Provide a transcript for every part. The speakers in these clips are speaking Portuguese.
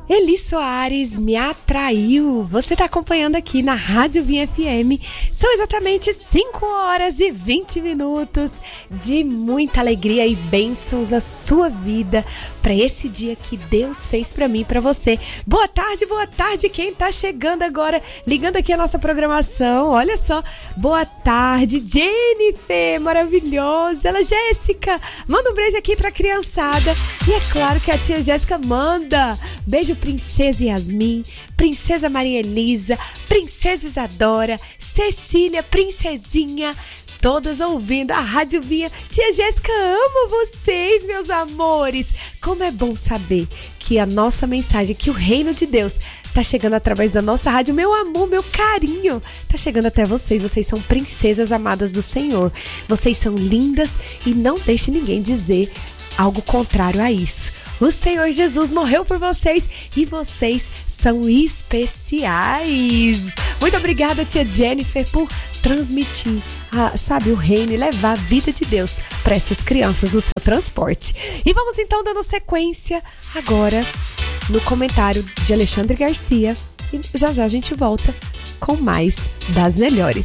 Eli Soares, Me Atraiu. Você está acompanhando aqui na Rádio Vinha FM. São exatamente 5 horas e 20 minutos de muita alegria e bênçãos na sua vida para esse dia que Deus fez para mim e para você. Boa tarde quem está chegando agora, ligando aqui a nossa programação. Olha só, boa tarde, Jennifer, maravilhosa. Ela, Jéssica, manda um beijo aqui para a criançada. E é claro que a tia Jéssica manda. Beijo, Princesa Yasmin, Princesa Maria Elisa, Princesa Isadora, Cecília, Princesinha, todas ouvindo a Rádio Vinha. Tia Jéssica, amo vocês, meus amores. Como é bom saber que a nossa mensagem, que o reino de Deus tá chegando através da nossa rádio. Meu amor, meu carinho tá chegando até vocês. Vocês são princesas amadas do Senhor. Vocês são lindas e não deixe ninguém dizer algo contrário a isso. O Senhor Jesus morreu por vocês e vocês são especiais. Muito obrigada, tia Jennifer, por transmitir, o reino e levar a vida de Deus para essas crianças no seu transporte. E vamos então dando sequência agora no comentário de Alexandre Garcia. E já a gente volta com mais das melhores.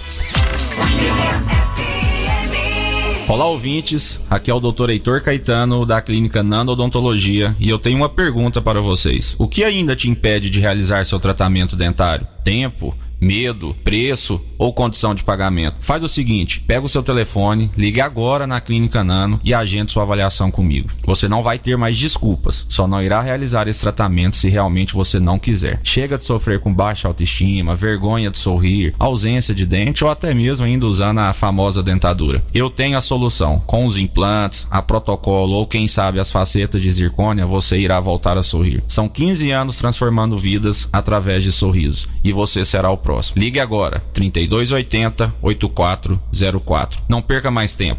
Olá, ouvintes, aqui é o Dr. Heitor Caetano da Clínica Nando Odontologia e eu tenho uma pergunta para vocês. O que ainda te impede de realizar seu tratamento dentário? Tempo? Medo, preço ou condição de pagamento? Faz o seguinte, pega o seu telefone, ligue agora na Clínica Nano e agende sua avaliação comigo. Você não vai ter mais desculpas, só não irá realizar esse tratamento se realmente você não quiser. Chega de sofrer com baixa autoestima, vergonha de sorrir, ausência de dente ou até mesmo ainda usando a famosa dentadura. Eu tenho a solução. Com os implantes, a protocolo ou quem sabe as facetas de zircônia, você irá voltar a sorrir. São 15 anos transformando vidas através de sorrisos e você será o próximo. Ligue agora, 3280-8404. Não perca mais tempo,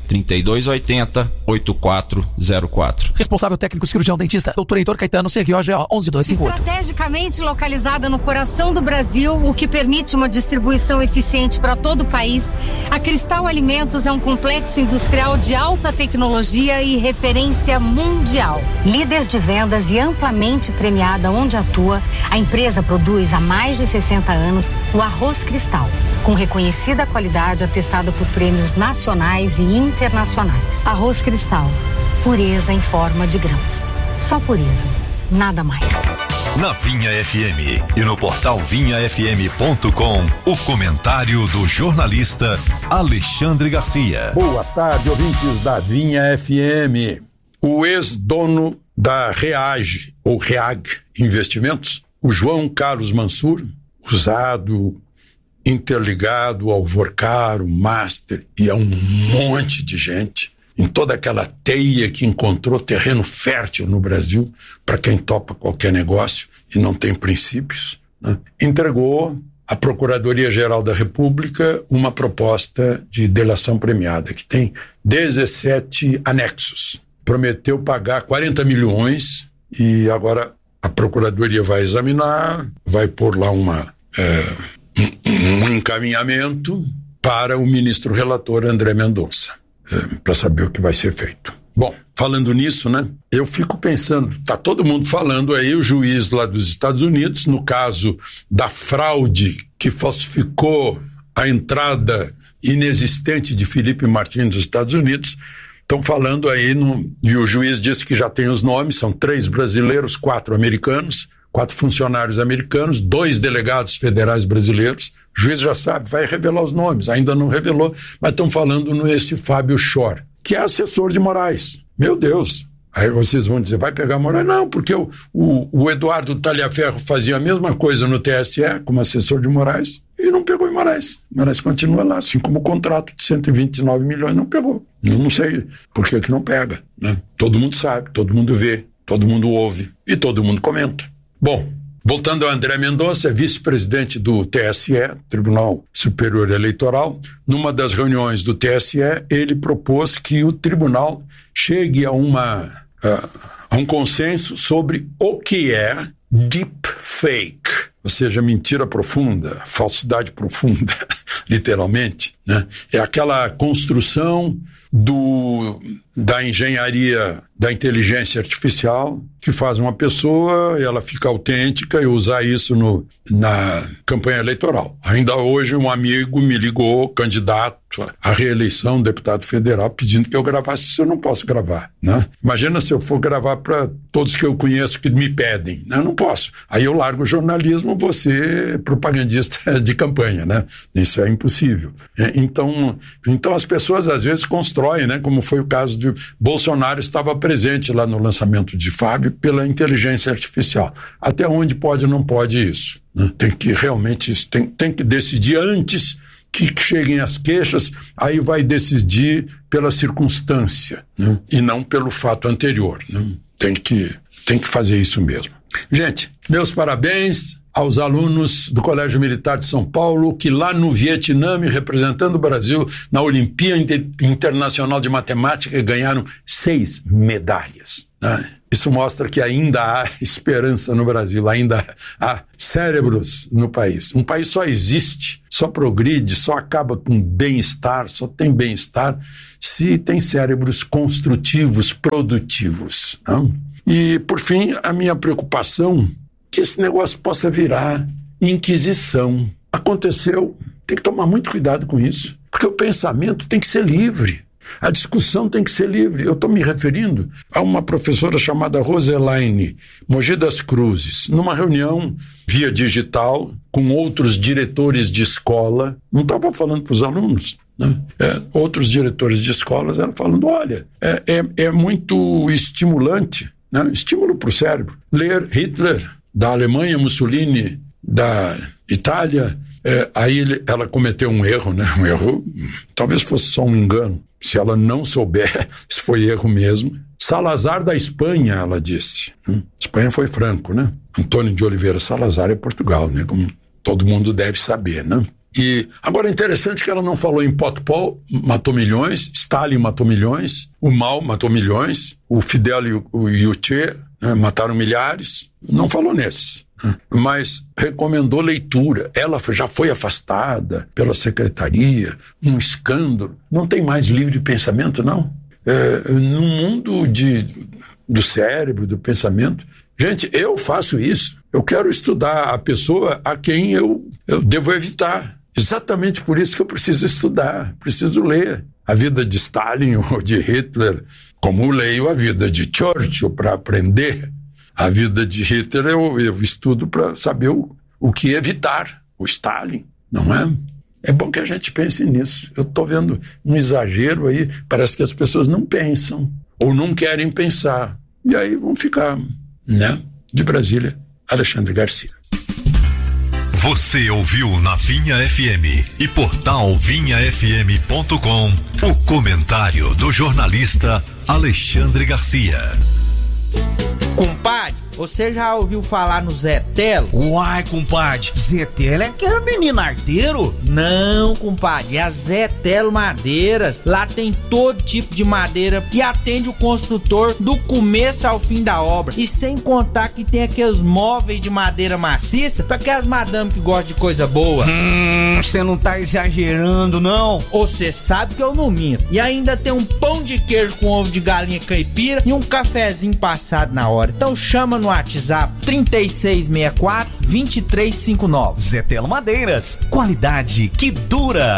3280-8404. Responsável técnico cirurgião dentista, Dr. Heitor Caetano, CRO 11258. Estrategicamente localizada no coração do Brasil, o que permite uma distribuição eficiente para todo o país, a Cristal Alimentos é um complexo industrial de alta tecnologia e referência mundial. Líder de vendas e amplamente premiada onde atua, a empresa produz há mais de 60 anos o arroz Cristal, com reconhecida qualidade atestada por prêmios nacionais e internacionais. Arroz Cristal, pureza em forma de grãos. Só pureza, nada mais. Na Vinha FM e no portal vinhafm.com, o comentário do jornalista Alexandre Garcia. Boa tarde, ouvintes da Vinha FM. O ex-dono da Reage, ou Reag Investimentos, o João Carlos Mansur, usado, interligado ao Vorcaro, Master e a um monte de gente, em toda aquela teia que encontrou terreno fértil no Brasil para quem topa qualquer negócio e não tem princípios, né? Entregou à Procuradoria-Geral da República uma proposta de delação premiada que tem 17 anexos. Prometeu pagar 40 milhões e agora a Procuradoria vai examinar, vai pôr lá um encaminhamento para o ministro relator André Mendonça, para saber o que vai ser feito. Bom, falando nisso, né, eu fico pensando, tá todo mundo falando aí, o juiz lá dos Estados Unidos, no caso da fraude que falsificou a entrada inexistente de Felipe Martins dos Estados Unidos, estão falando aí, e o juiz disse que já tem os nomes, são 3 brasileiros, 4 americanos, 4 funcionários americanos, 2 delegados federais brasileiros. O juiz já sabe, vai revelar os nomes, ainda não revelou, mas estão falando nesse Fábio Schor, que é assessor de Moraes. Meu Deus! Aí vocês vão dizer, vai pegar Moraes? Não, porque o Eduardo Talhaferro fazia a mesma coisa no TSE, como assessor de Moraes, e não pegou em Moraes. Moraes continua lá, assim como o contrato de 129 milhões não pegou. Eu não sei por que não pega, né? Todo mundo sabe, todo mundo vê, todo mundo ouve e todo mundo comenta. Bom, voltando ao André Mendonça, vice-presidente do TSE, Tribunal Superior Eleitoral, numa das reuniões do TSE, ele propôs que o tribunal chegue a um consenso sobre o que é deepfake, ou seja, mentira profunda, falsidade profunda, literalmente, né? É aquela construção da engenharia da inteligência artificial, que faz uma pessoa, ela fica autêntica, e usar isso na campanha eleitoral. Ainda hoje um amigo me ligou, candidato à reeleição, deputado federal, pedindo que eu gravasse isso. Eu não posso gravar, né? Imagina se eu for gravar para todos que eu conheço que me pedem, né? Eu não posso. Aí eu largo o jornalismo, vou ser propagandista de campanha, né? Isso é impossível. Então as pessoas às vezes constroem, né? Como foi o caso de Bolsonaro, estava presente lá no lançamento de Fábio pela inteligência artificial. Até onde pode ou não pode isso, né? Tem que realmente tem que decidir antes que cheguem as queixas, aí vai decidir pela circunstância, né? E não pelo fato anterior, né? Tem que fazer isso mesmo. Gente, meus parabéns aos alunos do Colégio Militar de São Paulo, que lá no Vietnã, representando o Brasil na Olimpíada Internacional de Matemática, ganharam 6 medalhas, né? Isso mostra que ainda há esperança no Brasil, ainda há cérebros no país. Um país só existe, só progride, só acaba com bem-estar, só tem bem-estar se tem cérebros construtivos, produtivos, né? E, por fim, a minha preocupação que esse negócio possa virar inquisição. Aconteceu, tem que tomar muito cuidado com isso, porque o pensamento tem que ser livre. A discussão tem que ser livre. Eu estou me referindo a uma professora chamada Roselaine Mogi das Cruzes, numa reunião via digital com outros diretores de escola. Não estava falando para os alunos, né? Outros diretores de escolas eram falando, olha, é muito estimulante, né? Estímulo para o cérebro. Ler Hitler, da Alemanha, Mussolini, da Itália. Aí ela cometeu um erro, né? Um erro, talvez fosse só um engano. Se ela não souber, isso foi erro mesmo. Salazar da Espanha, ela disse. Espanha foi Franco, né? Antônio de Oliveira Salazar é Portugal, né? Como todo mundo deve saber, né? E agora é interessante que ela não falou em Pol Pot, matou milhões, Stalin matou milhões, o Mao matou milhões, o Fidel e o Che, né, mataram milhares. Não falou nesses, né? Mas recomendou leitura. Ela já foi afastada pela secretaria, um escândalo. Não tem mais livre pensamento, não. No mundo do cérebro, do pensamento, gente, eu faço isso. Eu quero estudar a pessoa a quem eu devo evitar. Exatamente por isso que eu preciso estudar, preciso ler a vida de Stalin ou de Hitler, como leio a vida de Churchill para aprender. A vida de Hitler eu estudo para saber o que evitar, o Stalin, não é? É bom que a gente pense nisso. Eu estou vendo um exagero aí, parece que as pessoas não pensam ou não querem pensar. E aí vão ficar, né? De Brasília, Alexandre Garcia. Você ouviu na Vinha FM e portal vinhafm.com o comentário do jornalista Alexandre Garcia. Compadre, você já ouviu falar no Zé Telo? Uai, compadre, Zé Telo é aquele menino arteiro? Não, compadre, é a Zé Telo Madeiras. Lá tem todo tipo de madeira e atende o construtor do começo ao fim da obra. E sem contar que tem aqueles móveis de madeira maciça para aquelas madame que gostam de coisa boa. Você não tá exagerando, não? Você sabe que eu não minto. E ainda tem um pão de queijo com ovo de galinha caipira e um cafezinho passado na hora. Então chama no WhatsApp 3664-2359. Zé Telo Madeiras, qualidade que dura.